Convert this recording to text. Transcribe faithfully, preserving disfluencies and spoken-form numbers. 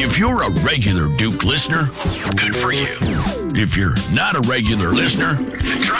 If you're a regular Duke listener, good for you. If you're not a regular listener, try